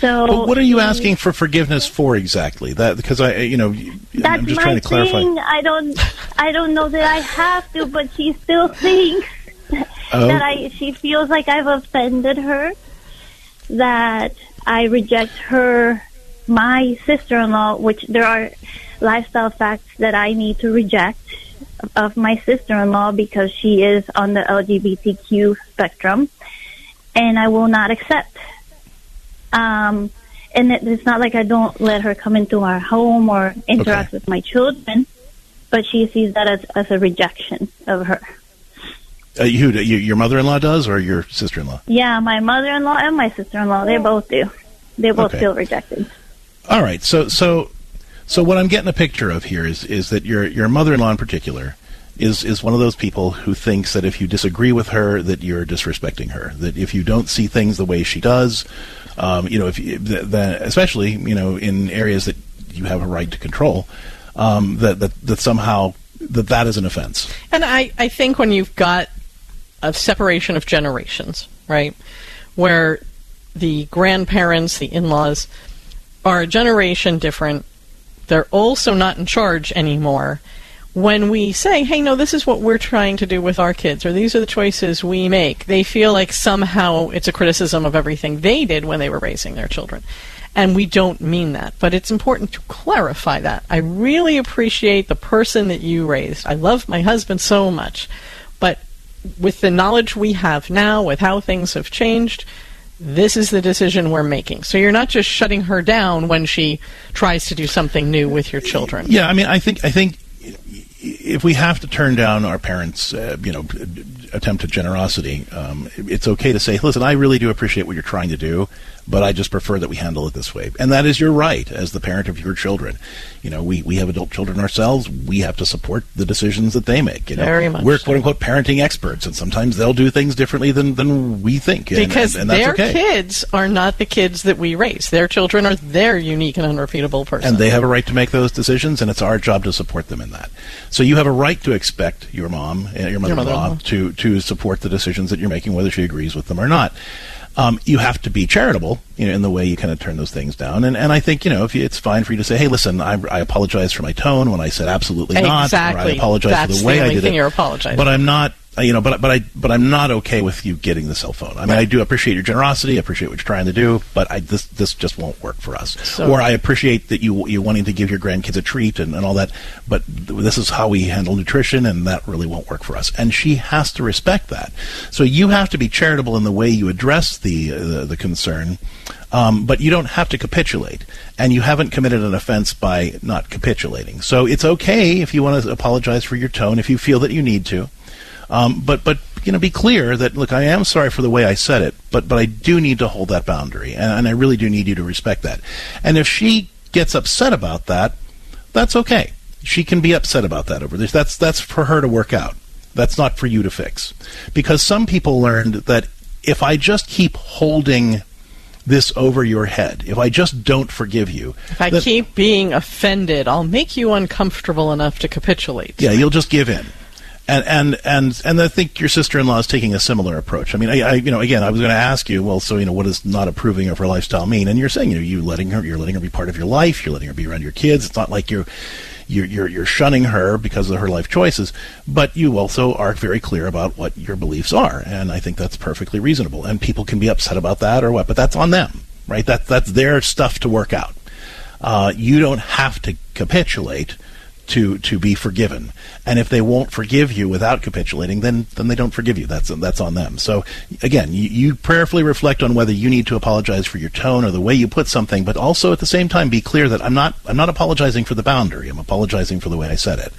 So, but what are you asking for forgiveness for exactly? That because I'm just trying to clarify. Thing. I don't know that I have to, but she still thinks that she feels like I've offended her, that I reject my sister-in-law, which there are lifestyle facts that I need to reject of my sister-in-law because she is on the LGBTQ spectrum, and I will not accept. And it's not like I don't let her come into our home or interact with my children, but she sees that as a rejection of her. Your mother-in-law does, or your sister-in-law? Yeah, my mother-in-law and my sister-in-law, they both do. They both feel rejected. All right, so what I'm getting a picture of here is that your mother-in-law in particular is one of those people who thinks that if you disagree with her, that you're disrespecting her. That if you don't see things the way she does, especially in areas that you have a right to control, that somehow that is an offense. And I think when you've got a separation of generations, right, where the grandparents, the in-laws, are a generation different, they're also not in charge anymore. When we say, hey, no, this is what we're trying to do with our kids, or these are the choices we make, they feel like somehow it's a criticism of everything they did when they were raising their children. And we don't mean that. But it's important to clarify that. I really appreciate the person that you raised. I love my husband so much. But with the knowledge we have now, with how things have changed, this is the decision we're making. So you're not just shutting her down when she tries to do something new with your children. Yeah, I mean, I think if we have to turn down our parents' attempt at generosity, it's okay to say, listen, I really do appreciate what you're trying to do, but I just prefer that we handle it this way. And that is your right as the parent of your children. We have adult children ourselves. We have to support the decisions that they make. Very much we're so. quote-unquote parenting experts, and sometimes they'll do things differently than we think. Because and that's their okay. kids are not the kids that we raise. Their children are their unique and unrepeatable person. And they have a right to make those decisions, and it's our job to support them in that. So you have a right to expect your mom, your mother-in-law, to support the decisions that you're making, whether she agrees with them or not. You have to be charitable, in the way you kind of turn those things down. And I think, it's fine for you to say, hey, listen, I apologize for my tone when I said absolutely not. Exactly. Or I apologize for the way I did it. That's the only thing you're apologizing. But I'm not, but I'm not okay with you getting the cell phone. I mean, I do appreciate your generosity. I appreciate what you're trying to do, but this just won't work for us. Or I appreciate that you wanting to give your grandkids a treat and all that, but this is how we handle nutrition, and that really won't work for us. And she has to respect that. So you have to be charitable in the way you address the concern, but you don't have to capitulate. And you haven't committed an offense by not capitulating. So it's okay if you want to apologize for your tone, if you feel that you need to. But be clear that, look, I am sorry for the way I said it, but I do need to hold that boundary, and I really do need you to respect that. And if she gets upset about that, that's okay. She can be upset about that over this. That's for her to work out. That's not for you to fix. Because some people learned that if I just keep holding this over your head, if I just don't forgive you, if I keep being offended, I'll make you uncomfortable enough to capitulate. Yeah, you'll just give in. And I think your sister-in-law is taking a similar approach. I mean, again, I was going to ask you, well, so what does not approving of her lifestyle mean? And you're saying you're letting her be part of your life. You're letting her be around your kids. It's not like you're shunning her because of her life choices, but you also are very clear about what your beliefs are, and I think that's perfectly reasonable. And people can be upset about that or what, but that's on them, right? That's their stuff to work out. You don't have to capitulate to be forgiven. And if they won't forgive you without capitulating, then they don't forgive you. That's on them. So again, you prayerfully reflect on whether you need to apologize for your tone or the way you put something, but also at the same time be clear that I'm not apologizing for the boundary. I'm apologizing for the way I said it.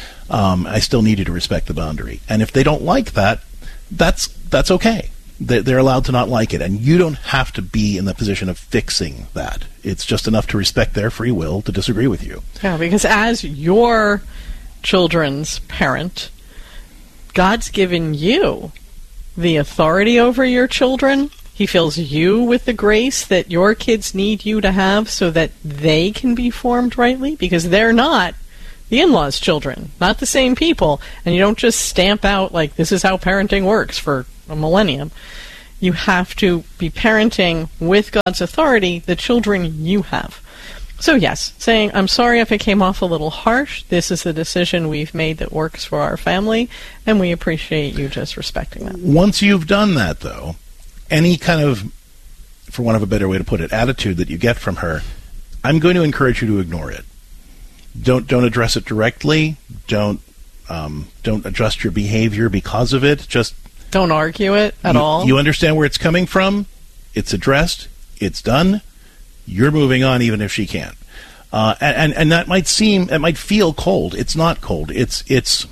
I still need you to respect the boundary. And if they don't like that, that's okay. They're allowed to not like it, and you don't have to be in the position of fixing that. It's just enough to respect their free will to disagree with you. Yeah, because as your children's parent, God's given you the authority over your children. He fills you with the grace that your kids need you to have so that they can be formed rightly, because they're not the in-laws' children, not the same people. And you don't just stamp out like this is how parenting works for a millennium. You have to be parenting with God's authority the children you have. So yes, saying, I'm sorry if it came off a little harsh. This is the decision we've made that works for our family, and we appreciate you just respecting that. Once you've done that, though, any kind of, for want of a better way to put it, attitude that you get from her, I'm going to encourage you to ignore it. Don't address it directly. Don't adjust your behavior because of it. Just don't argue it at all. You understand where it's coming from. It's addressed. It's done. You're moving on, even if she can't. And that might feel cold. It's not cold. It's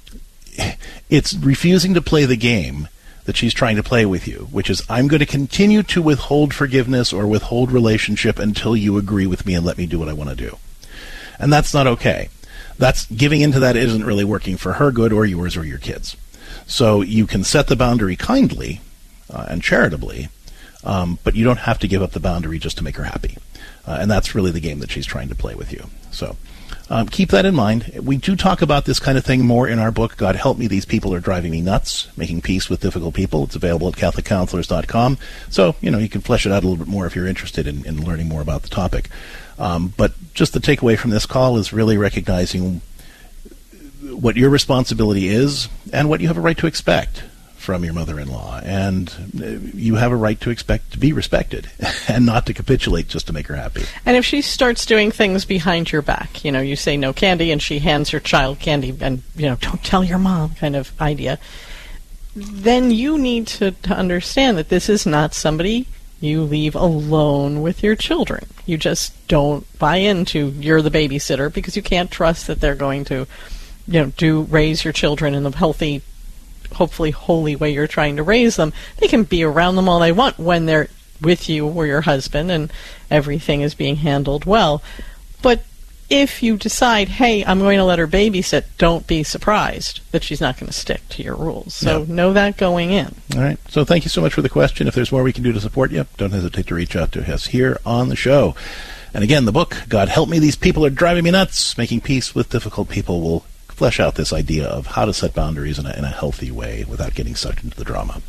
refusing to play the game that she's trying to play with you, which is, I'm going to continue to withhold forgiveness or withhold relationship until you agree with me and let me do what I want to do. And that's not okay. That's giving into that isn't really working for her good or yours or your kids. So you can set the boundary kindly and charitably, but you don't have to give up the boundary just to make her happy. And that's really the game that she's trying to play with you. So keep that in mind. We do talk about this kind of thing more in our book, God Help Me, These People Are Driving Me Nuts, Making Peace with Difficult People. It's available at CatholicCounselors.com. So, you can flesh it out a little bit more if you're interested in learning more about the topic. But just the takeaway from this call is really recognizing what your responsibility is and what you have a right to expect from your mother-in-law, and you have a right to expect to be respected and not to capitulate just to make her happy. And if she starts doing things behind your back, you say no candy and she hands your child candy and, don't tell your mom kind of idea, then you need to understand that this is not somebody you leave alone with your children. You just don't buy into you're the babysitter because you can't trust that they're going to, raise your children in the healthy, hopefully holy way you're trying to raise them. They can be around them all they want when they're with you or your husband and everything is being handled well. But if you decide, hey, I'm going to let her babysit, don't be surprised that she's not going to stick to your rules. So know that going in. All right. So thank you so much for the question. If there's more we can do to support you, don't hesitate to reach out to us here on the show. And again, the book, God Help Me, These People Are Driving Me Nuts, Making Peace with Difficult People, will flesh out this idea of how to set boundaries in a healthy way without getting sucked into the drama.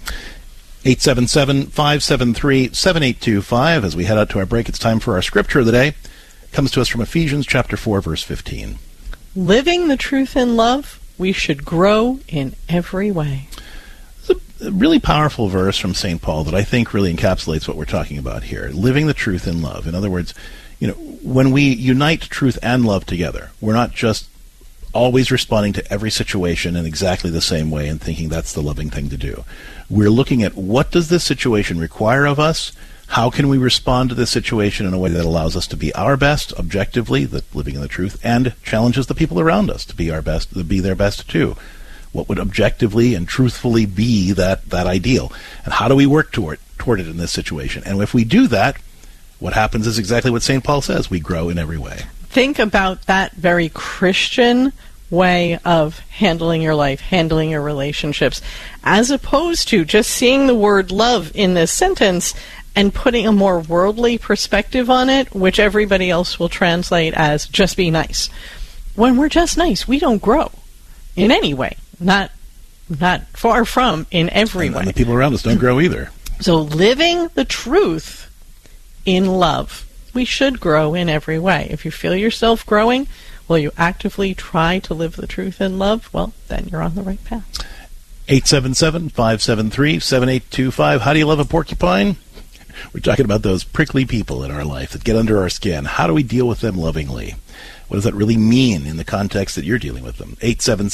877-573-7825. As we head out to our break, it's time for our scripture of the day. It comes to us from Ephesians chapter 4, verse 15. Living the truth in love, we should grow in every way. It's a really powerful verse from St. Paul that I think really encapsulates what we're talking about here. Living the truth in love. In other words, when we unite truth and love together, we're not just always responding to every situation in exactly the same way and thinking that's the loving thing to do. We're looking at what does this situation require of us? How can we respond to this situation in a way that allows us to be our best, objectively, living in the truth, and challenges the people around us to be our best, to be their best too? What would objectively and truthfully be that ideal? And how do we work toward it in this situation? And if we do that, what happens is exactly what St. Paul says. We grow in every way. Think about that very Christian way of handling your life, handling your relationships, as opposed to just seeing the word love in this sentence and putting a more worldly perspective on it, which everybody else will translate as just be nice. When we're just nice, we don't grow in any way. Not far from in every way. And the people around us don't grow either. So living the truth in love, we should grow in every way. If you feel yourself growing, will you actively try to live the truth in love? Well, then you're on the right path. 877-573-7825. How do you love a porcupine? We're talking about those prickly people in our life that get under our skin. How do we deal with them lovingly? What does that really mean in the context that you're dealing with them?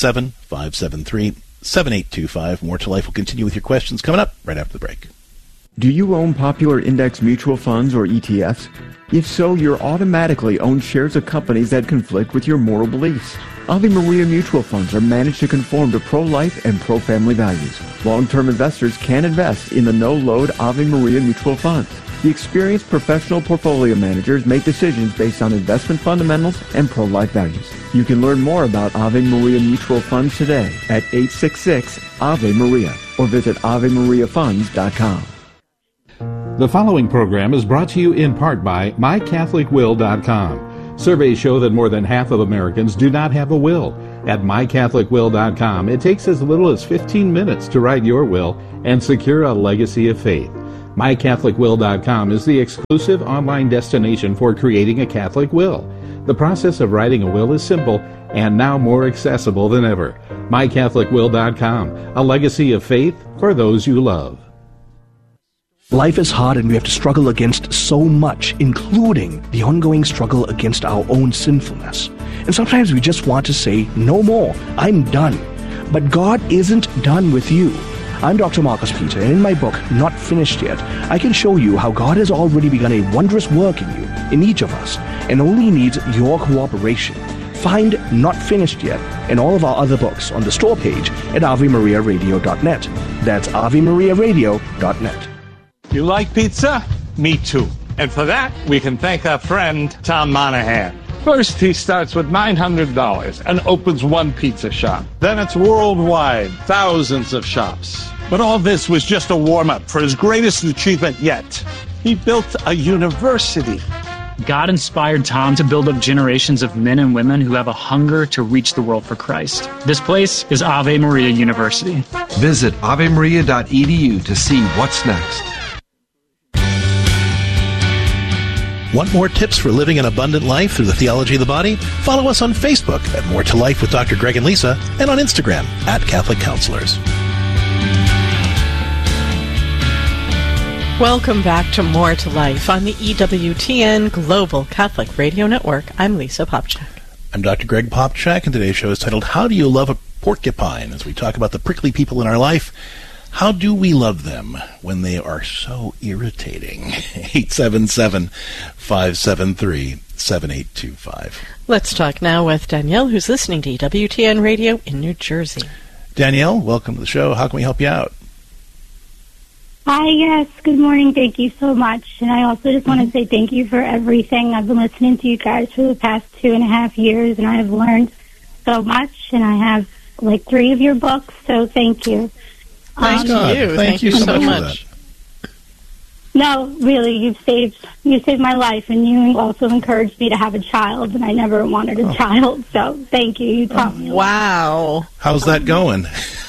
877-573-7825. More to Life will continue with your questions coming up right after the break. Do you own popular index mutual funds or ETFs? If so, you're automatically own shares of companies that conflict with your moral beliefs. Ave Maria mutual funds are managed to conform to pro-life and pro-family values. Long-term investors can invest in the no-load Ave Maria mutual funds. The experienced professional portfolio managers make decisions based on investment fundamentals and pro-life values. You can learn more about Ave Maria mutual funds today at 866-AVE-MARIA or visit AveMariaFunds.com. The following program is brought to you in part by MyCatholicWill.com. Surveys show that more than half of Americans do not have a will, At mycatholicwill.com, it takes as little as 15 minutes to write your will and secure a legacy of faith. mycatholicwill.com is the exclusive online destination for creating a Catholic will. The process of writing a will is simple and now more accessible than ever. mycatholicwill.com, a legacy of faith for those you love. Life is hard and we have to struggle against so much, including the ongoing struggle against our own sinfulness. And sometimes we just want to say, no more, I'm done. But God isn't done with you. I'm Dr. Marcus Peter, and in my book, Not Finished Yet, I can show you how God has already begun a wondrous work in you, in each of us, and only needs your cooperation. Find Not Finished Yet and all of our other books on the store page at AveMariaRadio.net. That's AveMariaRadio.net. You like pizza? Me too. And for that, we can thank our friend Tom Monahan. First, he starts with $900 and opens one pizza shop. Then it's worldwide, thousands of shops. But all this was just a warm-up for his greatest achievement yet. He built a university. God inspired Tom to build up generations of men and women who have a hunger to reach the world for Christ. This place is Ave Maria University. Visit avemaria.edu to see what's next. Want more tips for living an abundant life through the theology of the body? Follow us on Facebook at More to Life with Dr. Greg and Lisa, and on Instagram at Catholic Counselors. Welcome back to More to Life on the EWTN Global Catholic Radio Network. I'm Lisa Popchak. I'm Dr. Greg Popchak, and today's show is titled, How Do You Love a Porcupine? As we talk about the prickly people in our life, how do we love them when they are so irritating? 877-573-7825. Let's talk now with Danielle, who's listening to EWTN Radio in New Jersey. Danielle, welcome to the show. How can we help you out? Hi, yes. Good morning. Thank you so much. And I also just want to say thank you for everything. I've been listening to you guys for the past 2.5 years, and I have learned so much, and I have like 3 of your books, so thank you. Thank you. Thank you so much. No, really, you saved my life, and you also encouraged me to have a child, and I never wanted a child, so thank you. You taught me. Wow. How's that going?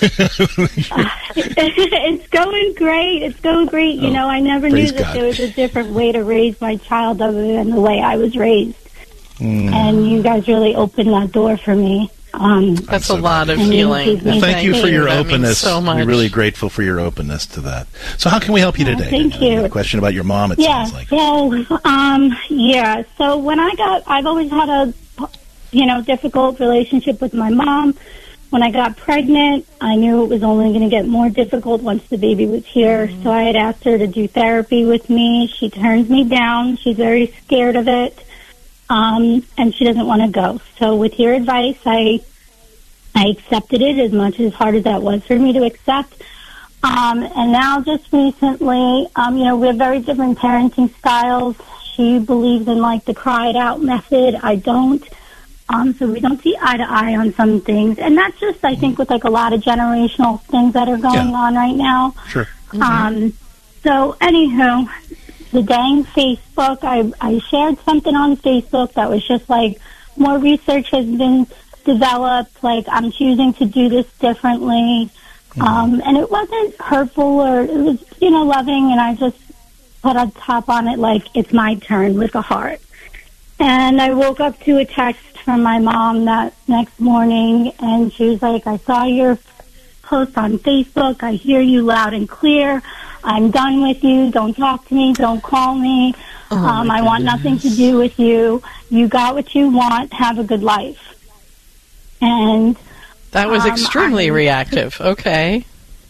It's going great. It's going great. You know, I never knew that there was a different way to raise my child other than the way I was raised. And you guys really opened that door for me. That's a lot of healing. Well, thank you for your openness. So much. We're really grateful for your openness to that. So how can we help you today? Thank you. A question about your mom, it sounds like. Well, so when I've always had a, difficult relationship with my mom. When I got pregnant, I knew it was only going to get more difficult once the baby was here. So I had asked her to do therapy with me. She turns me down. She's very scared of it. And she doesn't want to go. So with your advice, I accepted it as much as hard as that was for me to accept. And now just recently, we have very different parenting styles. She believes in like the cry it out method. I don't. So we don't see eye to eye on some things. And that's just, I think, with like a lot of generational things that are going on right now. Sure. So anywho, the dang Facebook, I shared something on Facebook that was just like, more research has been developed, like I'm choosing to do this differently. And it wasn't hurtful, or it was, loving, and I just put a top on it like, it's my turn, with a heart. And I woke up to a text from my mom that next morning, and she was like, I saw your post on Facebook. I hear you loud and clear. I'm done with you. Don't talk to me. Don't call me. I want nothing to do with you. You got what you want. Have a good life. And that was extremely reactive. Okay.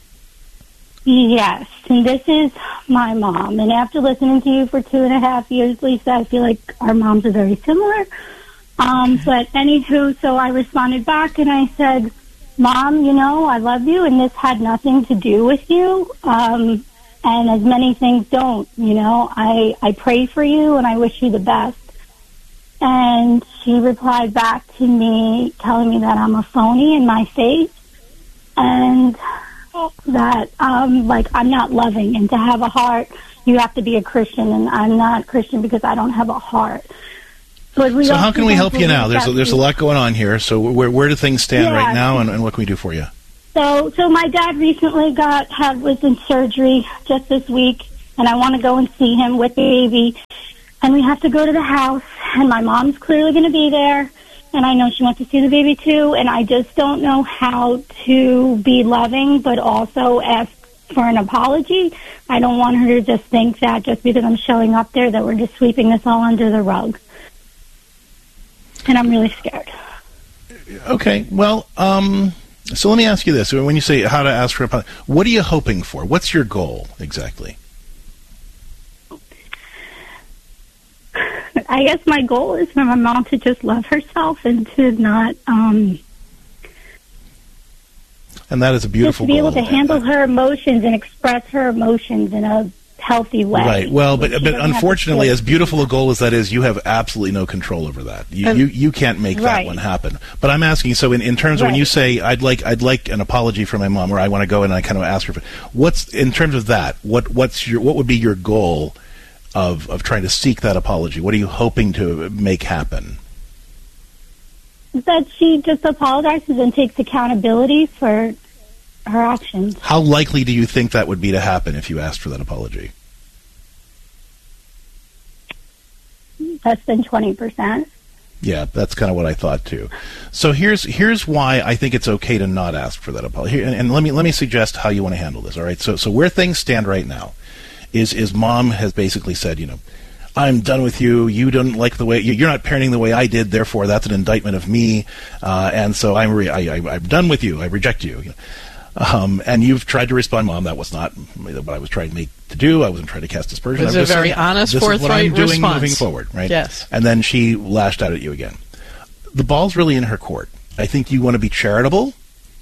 Yes, and this is my mom. And after listening to you for 2.5 years, Lisa, I feel like our moms are very similar. But anywho, so I responded back and I said, Mom, I love you, and this had nothing to do with you. And as many things don't, I pray for you and I wish you the best. And she replied back to me telling me that I'm a phony in my faith, and that I'm not loving, and to have a heart you have to be a Christian, and I'm not Christian because I don't have a heart. But so how can we help you now? There's a lot going on here. So where do things stand right now, and what can we do for you? So my dad recently was in surgery just this week, and I want to go and see him with the baby. And we have to go to the house, and my mom's clearly going to be there, and I know she wants to see the baby too, and I just don't know how to be loving but also ask for an apology. I don't want her to just think that just because I'm showing up there that we're just sweeping this all under the rug. And I'm really scared. Okay, well, so let me ask you this. When you say how to ask for an apology, what are you hoping for? What's your goal exactly? I guess my goal is for my mom to just love herself and to not... and that is a beautiful goal. Just goal. to be able to handle her emotions and express her emotions in a healthy way. Right. Well, but unfortunately, as beautiful a goal as that is, you have absolutely no control over that. You can't make that one happen. But I'm asking, so in terms of when you say, I'd like an apology from my mom, or I want to go and I kind of ask her, what's, in terms of that, what would be your goal of trying to seek that apology? What are you hoping to make happen? That she just apologizes and takes accountability for her actions. How likely do you think that would be to happen if you asked for that apology? Less than 20%. Yeah, that's kind of what I thought too. So here's why I think it's okay to not ask for that apology. And let me suggest how you want to handle this. All right. So where things stand right now is mom has basically said, I'm done with you. You don't like the way you're not parenting the way I did. Therefore, that's an indictment of me. And so I'm done with you. I reject you. And you've tried to respond, Mom, that was not what I was trying to do. I wasn't trying to cast aspersion. It was a very honest, forthright response. This is what I'm doing moving forward, right? Yes. And then she lashed out at you again. The ball's really in her court. I think you want to be charitable.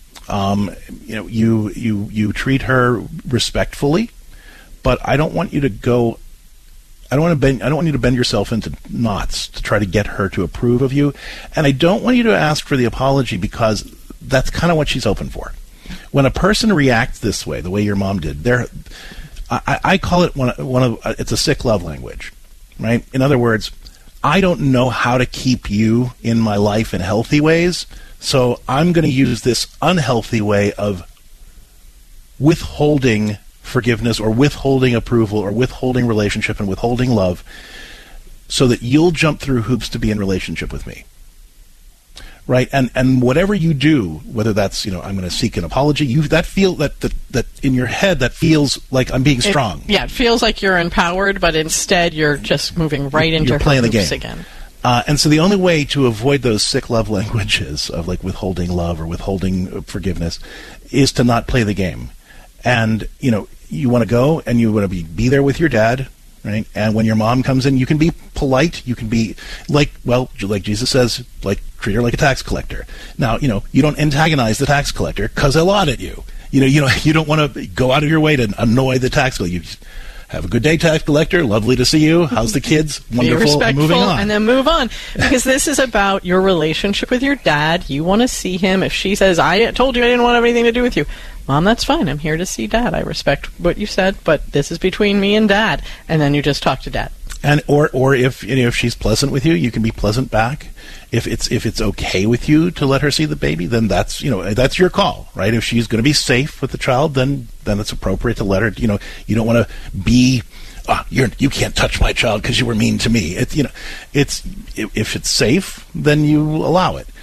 You treat her respectfully, but I don't want you to go. I don't want you to bend yourself into knots to try to get her to approve of you, and I don't want you to ask for the apology because that's kind of what she's open for. When a person reacts this way, the way your mom did, I call it it's a sick love language, right? In other words, I don't know how to keep you in my life in healthy ways, so I'm going to use this unhealthy way of withholding forgiveness or withholding approval or withholding relationship and withholding love so that you'll jump through hoops to be in relationship with me. Right? And whatever you do, whether that's, I'm going to seek an apology, that in your head that feels like I'm being strong. It feels like you're empowered, but instead you're just moving right into you're playing the game again. And so the only way to avoid those sick love languages of like withholding love or withholding forgiveness is to not play the game. And, you want to go and you want to be there with your dad, right? And when your mom comes in, you can be polite. You can be like Jesus says, treat her like a tax collector. Now, you don't antagonize the tax collector because they'll audit you. You don't want to go out of your way to annoy the tax collector. You just have a good day, tax collector. Lovely to see you. How's the kids? Wonderful. Be respectful, moving on. and then move on. Because this is about your relationship with your dad. You want to see him. If she says, I told you I didn't want to have anything to do with you. Mom, that's fine. I'm here to see Dad. I respect what you said, but this is between me and Dad. And then you just talk to Dad. And or if she's pleasant with you, you can be pleasant back. If it's okay with you to let her see the baby, then that's that's your call, right? If she's going to be safe with the child, then it's appropriate to let her. You don't want to be. You can't touch my child because you were mean to me. If it's safe, then you allow it.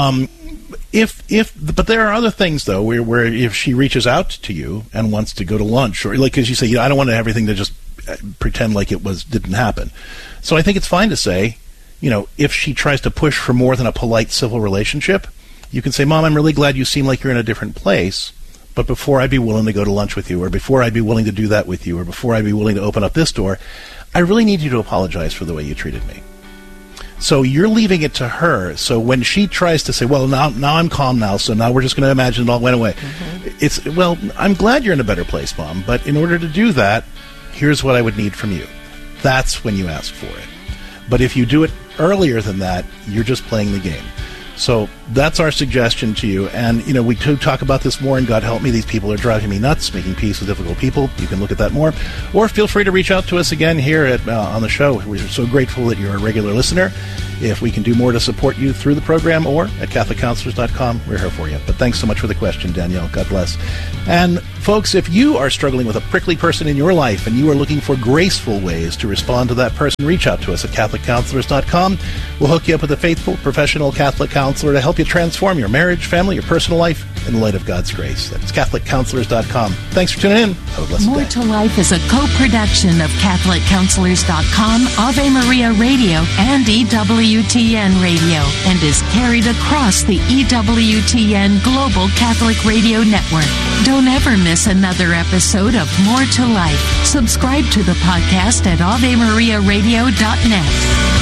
But there are other things though where if she reaches out to you and wants to go to lunch or because you say I don't want everything to just pretend like didn't happen. So I think it's fine to say, if she tries to push for more than a polite civil relationship, you can say, Mom, I'm really glad you seem like you're in a different place, but before I'd be willing to go to lunch with you, or before I'd be willing to do that with you, or before I'd be willing to open up this door, I really need you to apologize for the way you treated me. So you're leaving it to her. So when she tries to say, well, now I'm calm now, so now we're just going to imagine it all went away. Mm-hmm. I'm glad you're in a better place, Mom, but in order to do that, here's what I would need from you. That's when you ask for it. But if you do it earlier than that, you're just playing the game. So that's our suggestion to you. And, we talk about this more in God Help Me. These people are driving me nuts, making peace with difficult people. You can look at that more. Or feel free to reach out to us again here on the show. We're so grateful that you're a regular listener. If we can do more to support you through the program or at CatholicCounselors.com, we're here for you. But thanks so much for the question, Danielle. God bless. And folks, if you are struggling with a prickly person in your life and you are looking for graceful ways to respond to that person, reach out to us at CatholicCounselors.com. We'll hook you up with a faithful, professional Catholic counselor to help you transform your marriage, family, your personal life in the light of God's grace. That's CatholicCounselors.com. Thanks for tuning in. Have a blessed day. More to Life is a co-production of CatholicCounselors.com, Ave Maria Radio, and EWTN Radio, and is carried across the EWTN Global Catholic Radio Network. Don't ever miss another episode of More to Life. Subscribe to the podcast at AveMariaRadio.net.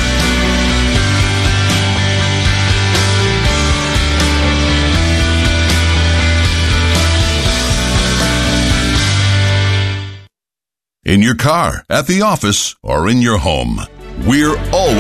In your car, at the office, or in your home, we're always